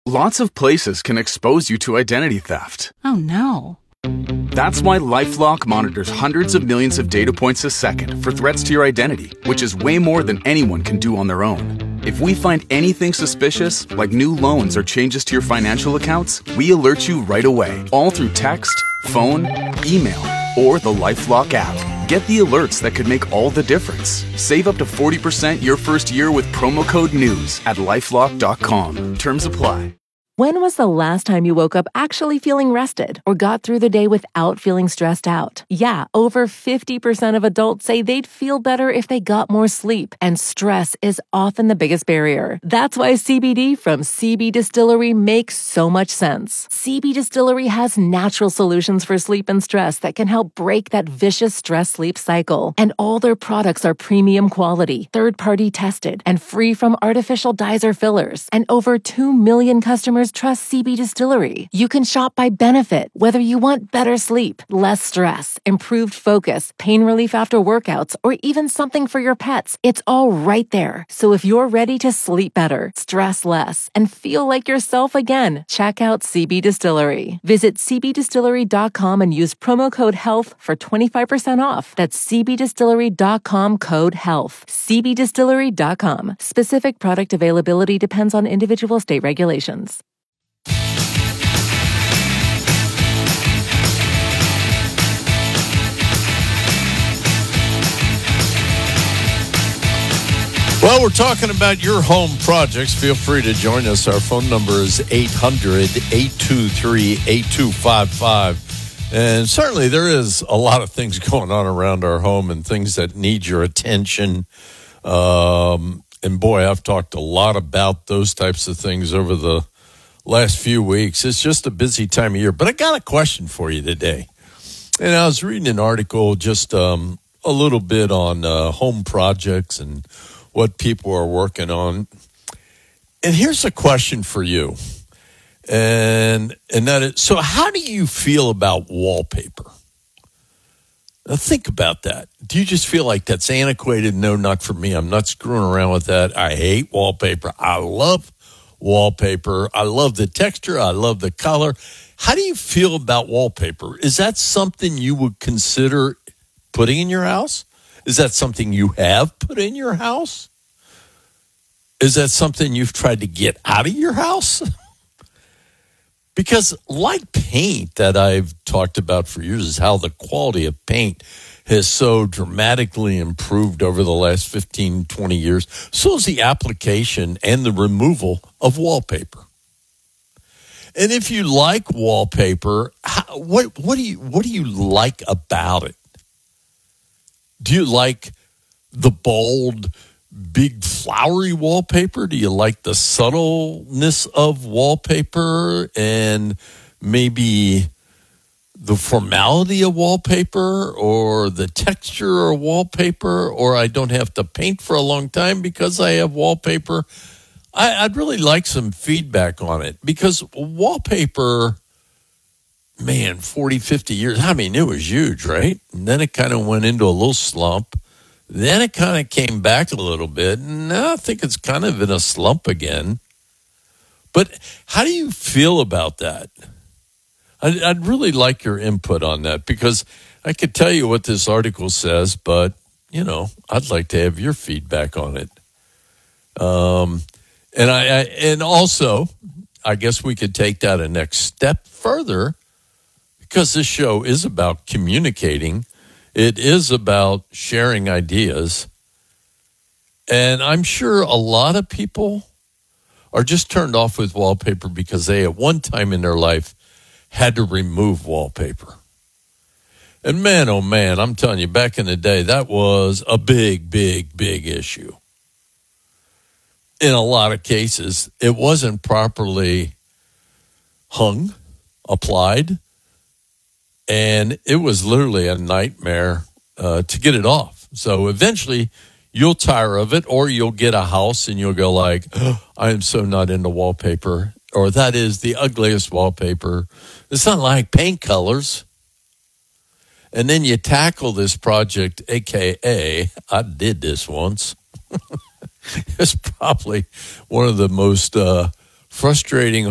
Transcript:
Lots of places can expose you to identity theft. Oh, no. That's why LifeLock monitors hundreds of millions of data points a second for threats to your identity, which is way more than anyone can do on their own. If we find anything suspicious, like new loans or changes to your financial accounts, we alert you right away, all through text, phone, email, or the LifeLock app. Get the alerts that could make all the difference. Save up to 40% your first year with promo code NEWS at LifeLock.com. Terms apply. When was the last time you woke up actually feeling rested or got through the day without feeling stressed out? Yeah, over 50% of adults say they'd feel better if they got more sleep, and stress is often the biggest barrier. That's why CBD from CB Distillery makes so much sense. CB Distillery has natural solutions for sleep and stress that can help break that vicious stress-sleep cycle. And all their products are premium quality, third-party tested, and free from artificial dyes or fillers. And over 2 million customers trust CB Distillery. You can shop by benefit, whether you want better sleep, less stress, improved focus, pain relief after workouts, or even something for your pets. It's all right there. So if you're ready to sleep better, stress less, and feel like yourself again, check out CB Distillery. Visit cbdistillery.com and use promo code HEALTH for 25% off. That's cbdistillery.com code HEALTH. cbdistillery.com. Specific product availability depends on individual state regulations. Well, we're talking about your home projects. Feel free to join us. Our phone number is 800-823-8255. And certainly there is a lot of things going on around our home and things that need your attention. And boy, I've talked a lot about those types of things over the last few weeks. It's just a busy time of year. But I got a question for you today. And I was reading an article just a little bit on home projects and what people are working on. And here's a question for you. And that is, so how do you feel about wallpaper? Now think about that. Do you just feel like that's antiquated? No, not for me. I'm not screwing around with that. I hate wallpaper. I love wallpaper. I love the texture. I love the color. How do you feel about wallpaper? Is that something you would consider putting in your house? Is that something you have put in your house? Is that something you've tried to get out of your house? Because like paint that I've talked about for years is how the quality of paint has so dramatically improved over the last 15, 20 years. So is the application and the removal of wallpaper. And if you like wallpaper, what do you like about it? Do you like the bold, big, flowery wallpaper? Do you like the subtleness of wallpaper and maybe the formality of wallpaper or the texture of wallpaper? Or I don't have to paint for a long time because I have wallpaper? I'd really like some feedback on it because wallpaper, man, 40, 50 years, I mean, it was huge, right? And then it kind of went into a little slump. Then it kind of came back a little bit. And now I think it's kind of in a slump again. But how do you feel about that? I'd really like your input on that because I could tell you what this article says, but, you know, I'd like to have your feedback on it. And also, I guess we could take that a next step further because this show is about communicating. It is about sharing ideas. And I'm sure a lot of people are just turned off with wallpaper because they at one time in their life had to remove wallpaper. And man, oh man, I'm telling you, back in the day, that was a big, big, big issue. In a lot of cases, it wasn't properly hung, applied, and it was literally a nightmare to get it off. So eventually you'll tire of it, or you'll get a house and you'll go like, oh, I am so not into wallpaper, or that is the ugliest wallpaper. It's not like paint colors. And then you tackle this project, AKA, I did this once. It's probably one of the most frustrating